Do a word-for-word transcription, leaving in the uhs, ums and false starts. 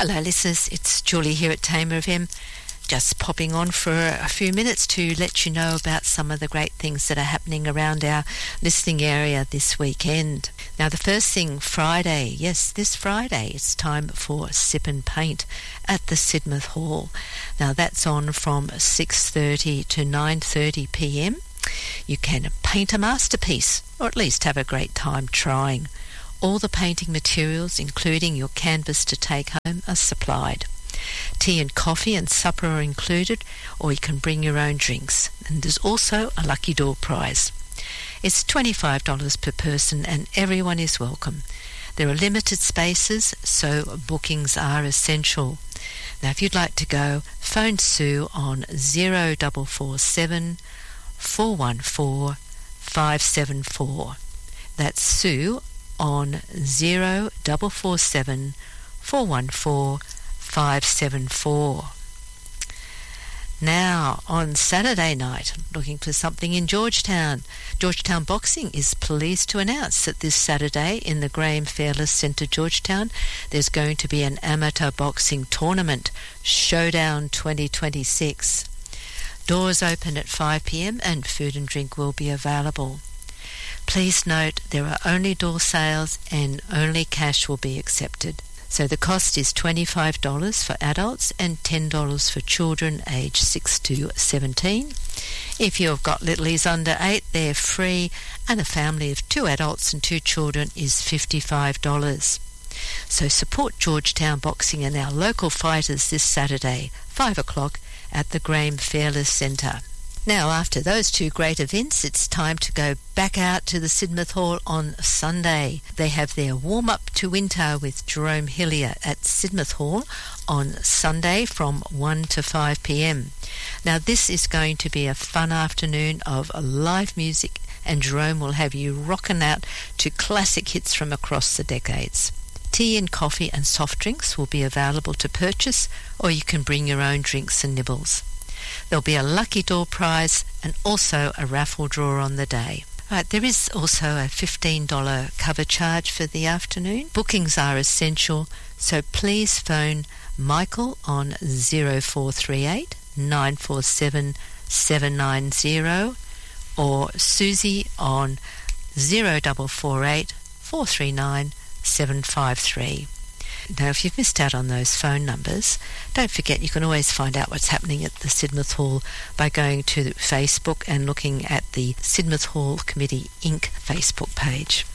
Hello listeners, it's Julie here at Tamer F M, just popping on for a few minutes to let you know about some of the great things that are happening around our listening area this weekend. Now the first thing, Friday, yes, this Friday, it's time for Sip and Paint at the Sidmouth Hall. Now that's on from six thirty to nine thirty p m. You can paint a masterpiece, or at least have a great time trying. All the painting materials, including your canvas to take home, are supplied. Tea and coffee and supper are included, or you can bring your own drinks. And there's also a lucky door prize. It's twenty-five dollars per person and everyone is welcome. There are limited spaces, so bookings are essential. Now if you'd like to go, phone Sue on zero four four seven, four one four, five seven four. That's Sue on zero four four seven, four one four, five seven four. Now, on Saturday night, looking for something in Georgetown. Georgetown Boxing is pleased to announce that this Saturday in the Graham Fairless Centre, Georgetown, there's going to be an amateur boxing tournament, Showdown twenty twenty-six. Doors open at five p m and food and drink will be available. Please note there are only door sales and only cash will be accepted. So the cost is twenty-five dollars for adults and ten dollars for children aged six to seventeen. If you've got littlies under eight, they're free, and a family of two adults and two children is fifty-five dollars. So support Georgetown Boxing and our local fighters this Saturday, five o'clock, at the Graham Fairless Centre. Now, after those two great events, it's time to go back out to the Sidmouth Hall on Sunday. They have their warm-up to winter with Jerome Hillier at Sidmouth Hall on Sunday from one to five p m. Now, this is going to be a fun afternoon of live music, and Jerome will have you rocking out to classic hits from across the decades. Tea and coffee and soft drinks will be available to purchase, or you can bring your own drinks and nibbles. There'll be a lucky door prize and also a raffle draw on the day. Right, there is also a fifteen dollars cover charge for the afternoon. Bookings are essential, so please phone Michael on zero four three eight, nine four seven, seven nine zero or Susie on zero four four eight, four three nine, seven five three. Now, if you've missed out on those phone numbers, don't forget you can always find out what's happening at the Sidmouth Hall by going to Facebook and looking at the Sidmouth Hall Committee Incorporated Facebook page.